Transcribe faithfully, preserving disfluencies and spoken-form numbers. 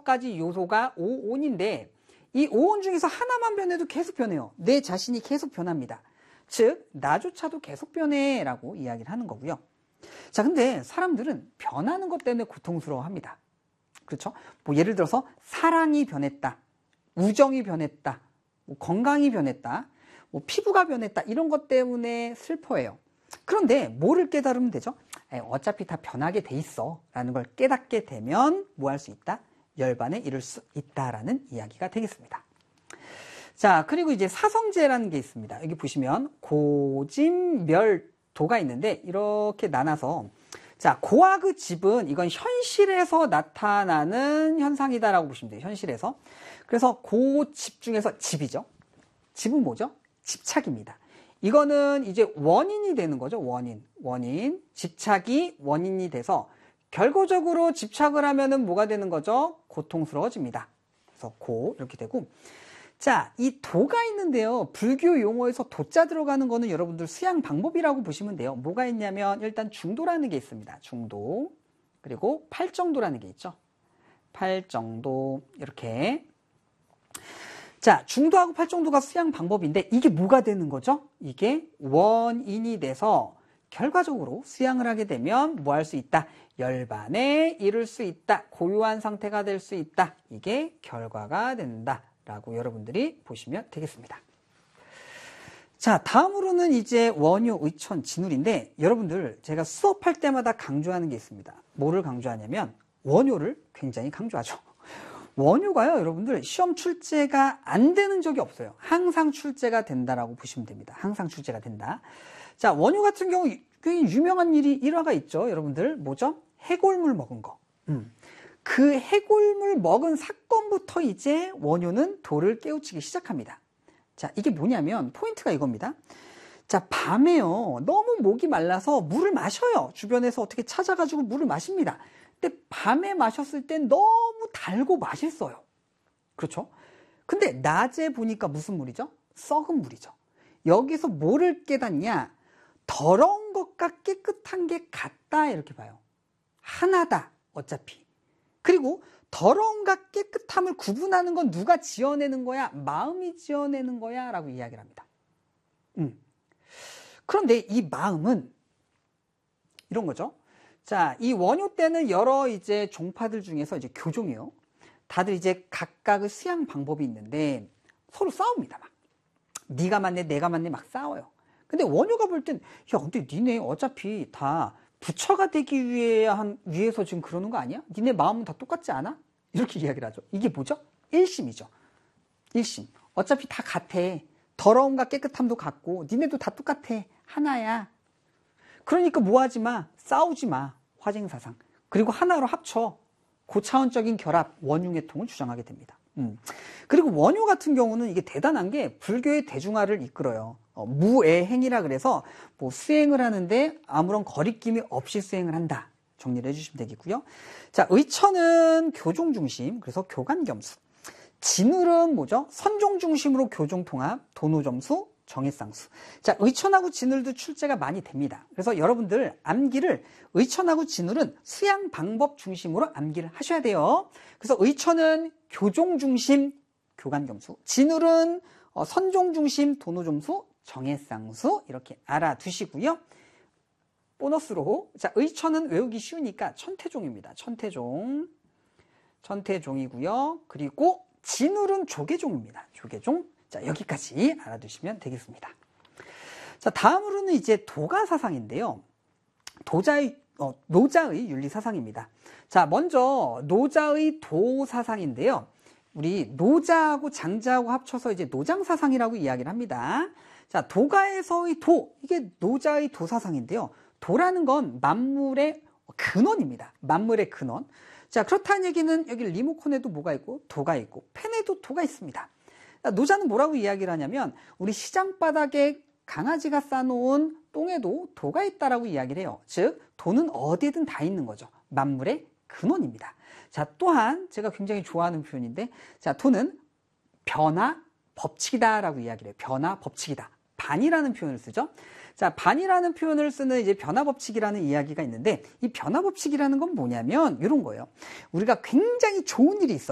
다섯 가지 요소가 오온인데 이 오온 중에서 하나만 변해도 계속 변해요. 내 자신이 계속 변합니다. 즉 나조차도 계속 변해라고 이야기를 하는 거고요. 자, 근데 사람들은 변하는 것 때문에 고통스러워합니다. 그렇죠? 뭐 예를 들어서 사랑이 변했다, 우정이 변했다, 뭐 건강이 변했다, 뭐 피부가 변했다, 이런 것 때문에 슬퍼해요. 그런데 뭐를 깨달으면 되죠? 에이, 어차피 다 변하게 돼 있어 라는 걸 깨닫게 되면 뭐 할 수 있다? 열반에 이를 수 있다라는 이야기가 되겠습니다. 자, 그리고 이제 사성제라는 게 있습니다. 여기 보시면 고진멸도가 있는데 이렇게 나눠서, 자, 고와 그 집은 이건 현실에서 나타나는 현상이다라고 보시면 돼요. 현실에서. 그래서 고집 중에서 집이죠. 집은 뭐죠? 집착입니다. 이거는 이제 원인이 되는 거죠. 원인. 원인. 집착이 원인이 돼서 결과적으로 집착을 하면은 뭐가 되는 거죠? 고통스러워집니다. 그래서 고 이렇게 되고, 자, 이 도가 있는데요. 불교 용어에서 도자 들어가는 거는 여러분들 수양 방법이라고 보시면 돼요. 뭐가 있냐면 일단 중도라는 게 있습니다. 중도. 그리고 팔정도라는 게 있죠. 팔정도 이렇게. 자, 중도하고 팔정도가 수양 방법인데 이게 뭐가 되는 거죠? 이게 원인이 돼서 결과적으로 수양을 하게 되면 뭐 할 수 있다? 열반에 이를 수 있다. 고요한 상태가 될 수 있다. 이게 결과가 된다 라고 여러분들이 보시면 되겠습니다. 자, 다음으로는 이제 원효, 의천, 진울인데 여러분들 제가 수업할 때마다 강조하는 게 있습니다. 뭐를 강조하냐면 원효를 굉장히 강조하죠. 원효가요, 여러분들 시험 출제가 안 되는 적이 없어요. 항상 출제가 된다라고 보시면 됩니다. 항상 출제가 된다. 자, 원효 같은 경우 꽤 유명한 일이 일화가 있죠. 여러분들 뭐죠? 해골물 먹은 거. 음. 그 해골물 먹은 사건부터 이제 원효는 도를 깨우치기 시작합니다. 자, 이게 뭐냐면 포인트가 이겁니다. 자, 밤에요, 너무 목이 말라서 물을 마셔요. 주변에서 어떻게 찾아가지고 물을 마십니다. 근데 밤에 마셨을 땐 너무 달고 맛있어요. 그렇죠? 근데 낮에 보니까 무슨 물이죠? 썩은 물이죠. 여기서 뭐를 깨닫냐? 더러운 것과 깨끗한 게 같다 이렇게 봐요. 하나다 어차피. 그리고 더러움과 깨끗함을 구분하는 건 누가 지어내는 거야? 마음이 지어내는 거야? 라고 이야기를 합니다. 음. 그런데 이 마음은 이런 거죠. 자, 이 원효 때는 여러 이제 종파들 중에서 이제 교종이요. 다들 이제 각각의 수양 방법이 있는데 서로 싸웁니다. 막. 네가 맞네, 내가 맞네 막 싸워요. 근데 원효가 볼 땐, 야, 근데 니네 어차피 다 부처가 되기 위해 한, 위해서 지금 그러는 거 아니야? 니네 마음은 다 똑같지 않아? 이렇게 이야기를 하죠. 이게 뭐죠? 일심이죠. 일심. 어차피 다 같아. 더러움과 깨끗함도 같고, 니네도 다 똑같아. 하나야. 그러니까 뭐 하지 마. 싸우지 마. 화쟁사상. 그리고 하나로 합쳐. 고차원적인 결합, 원융해통을 주장하게 됩니다. 음. 그리고 원효 같은 경우는 이게 대단한 게 불교의 대중화를 이끌어요. 어, 무애행이라 그래서 뭐 수행을 하는데 아무런 거리낌이 없이 수행을 한다. 정리를 해주시면 되겠고요. 자, 의천은 교종 중심, 그래서 교관겸수. 진울은 뭐죠? 선종 중심으로 교종 통합, 도노점수, 정해쌍수. 자, 의천하고 진울도 출제가 많이 됩니다. 그래서 여러분들 암기를 의천하고 진울은 수양 방법 중심으로 암기를 하셔야 돼요. 그래서 의천은 교종 중심, 교관겸수. 진울은 어, 선종 중심, 도노점수, 정해쌍수 이렇게 알아두시고요. 보너스로 자, 의천은 외우기 쉬우니까 천태종입니다. 천태종. 천태종이고요. 그리고 진울은 조계종입니다. 조계종. 자, 여기까지 알아두시면 되겠습니다. 자, 다음으로는 이제 도가사상인데요. 도자의, 어, 노자의 윤리사상입니다. 자, 먼저 노자의 도사상인데요. 우리 노자하고 장자하고 합쳐서 이제 노장사상이라고 이야기를 합니다. 자, 도가에서의 도, 이게 노자의 도사상인데요. 도라는 건 만물의 근원입니다. 만물의 근원. 자, 그렇다는 얘기는 여기 리모컨에도 뭐가 있고 도가 있고 펜에도 도가 있습니다. 노자는 뭐라고 이야기를 하냐면 우리 시장 바닥에 강아지가 싸놓은 똥에도 도가 있다라고 이야기를 해요. 즉 도는 어디든 다 있는 거죠. 만물의 근원입니다. 자, 또한 제가 굉장히 좋아하는 표현인데, 자, 도는 변화 법칙이다라고 이야기를 해요. 변화 법칙이다. 반이라는 표현을 쓰죠. 자, 반이라는 표현을 쓰는 이제 변화 법칙이라는 이야기가 있는데, 이 변화 법칙이라는 건 뭐냐면 이런 거예요. 우리가 굉장히 좋은 일이 있어요.